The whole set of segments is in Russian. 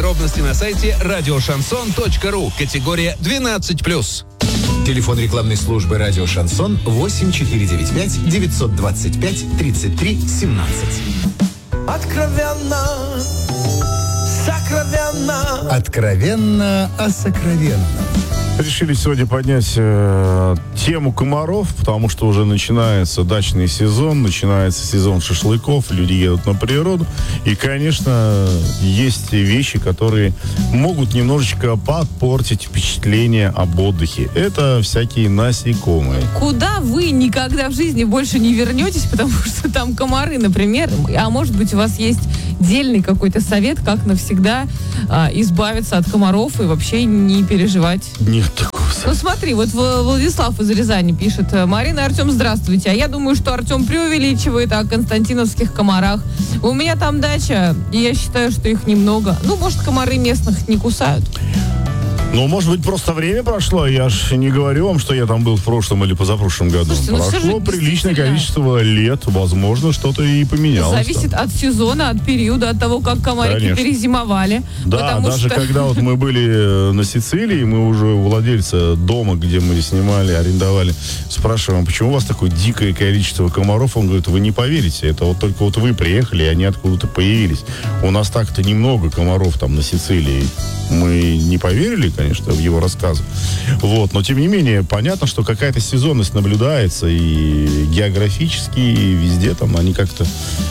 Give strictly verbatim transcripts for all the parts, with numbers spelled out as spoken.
Подробности на сайте радио шансон точка ру. Категория двенадцать плюс. Телефон рекламной службы «Радио Шансон» восемь четыре девять пять девятьсот двадцать пять тридцать три семнадцать. Откровенно, сокровенно. Откровенно о сокровенном. Решили сегодня поднять э, тему комаров, потому что уже начинается дачный сезон, начинается сезон шашлыков, люди едут на природу. И, конечно, есть вещи, которые могут немножечко подпортить впечатление об отдыхе. Это всякие насекомые. Куда вы никогда в жизни больше не вернетесь, потому что там комары, например, а может быть у вас есть дельный какой-то совет, как навсегда а, избавиться от комаров и вообще не переживать? Нет такого. Ну смотри, вот Владислав из Рязани пишет: Марина и Артем, здравствуйте. А я думаю, что Артем преувеличивает о константиновских комарах. У меня там дача, и я считаю, что их немного. Ну, может, комары местных не кусают. Ну, может быть, просто время прошло. Я же не говорю вам, что я там был в прошлом или позапрошлом году. Слушайте, ну прошло же приличное количество лет. Возможно, что-то и поменялось. Зависит там. от сезона, от периода, от того, как комарики Конечно. перезимовали. Да, даже что... когда вот мы были на Сицилии, мы уже у владельца дома, где мы снимали, арендовали, спрашиваем, почему у вас такое дикое количество комаров? Он говорит, вы не поверите, это вот только вот вы приехали, и они откуда-то появились. У нас так-то немного комаров там на Сицилии. Мы не поверили, конечно, в его рассказы. Вот, но тем не менее, понятно, что какая-то сезонность наблюдается, и географически, и везде там они как-то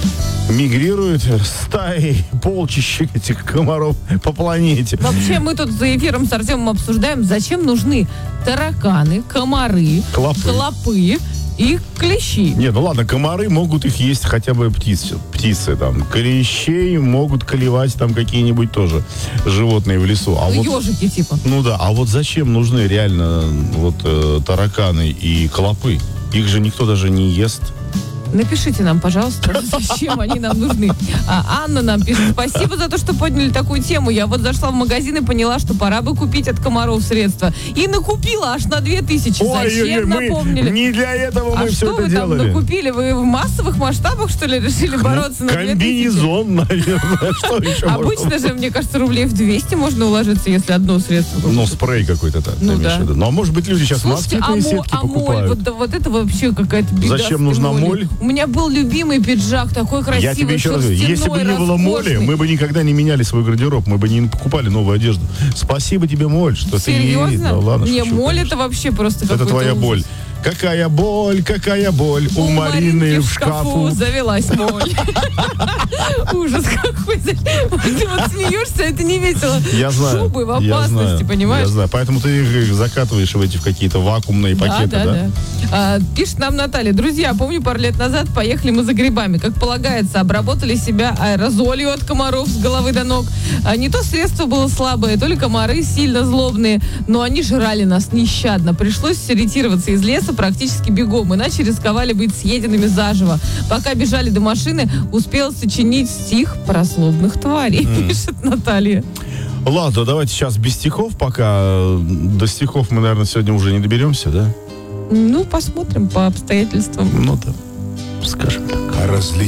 мигрируют стаи, полчища этих комаров по планете. Вообще, мы тут за эфиром с Артемом обсуждаем, зачем нужны тараканы, комары, Клопы. клопы и клещи. Не, ну ладно, комары могут их есть хотя бы птицы, птицы там. Клещей могут клевать там какие-нибудь тоже животные в лесу. А вот, ежики типа. ну да, а вот зачем нужны реально вот э, тараканы и клопы? Их же никто даже не ест. Напишите нам, пожалуйста, зачем они нам нужны. А Анна нам пишет: спасибо за то, что подняли такую тему. Я вот зашла в магазин и поняла, что пора бы купить от комаров средства. И накупила аж на две тысячи. Зачем напомнили? Не для этого мы а все что это вы делали. там накупили? Вы в массовых масштабах, что ли, решили бороться на две тысячи? Комбинезон, наверное. Что еще можно? Обычно же, мне кажется, рублей в двести можно уложиться, если одно средство купить. Ну, спрей какой-то так. Ну, да. Ну, а может быть, люди сейчас Слушайте, а, москитные мо- сетки а моль, покупают. вот, да, вот это вообще какая-то беда. Зачем с нужна молью. моль? У меня был любимый пиджак, такой красивый, Я тебе еще раз говорю, шерстяной, если бы не было моли, роскошный. мы бы никогда не меняли свой гардероб, мы бы не покупали новую одежду. Спасибо тебе, моль, что ты... Серьезно? Да ладно, не, шучу, моль конечно. это вообще просто Это какой-то твоя ужас. боль. Какая боль, какая боль у, У Марины Маринки в шкафу. завелась моль. Ужас какой. Ты вот смеешься, это не весело. Я знаю. Шубы в я опасности, знаю, понимаешь? Я знаю. Поэтому ты их закатываешь в эти в какие-то вакуумные пакеты, да? Да, да, да. А, пишет нам Наталья: друзья, помню, пару лет назад поехали мы за грибами. Как полагается, обработали себя аэрозолью от комаров с головы до ног. А, не то средство было слабое, то ли комары сильно злобные, но они жрали нас нещадно. Пришлось ретироваться из леса практически бегом, иначе рисковали быть съеденными заживо. Пока бежали до машины, успел сочинить стих про злобных тварей, mm. пишет Наталья. Ладно, давайте сейчас без стихов пока. До стихов мы, наверное, сегодня уже не доберемся, да? Ну, посмотрим по обстоятельствам. Ну да, скажем так.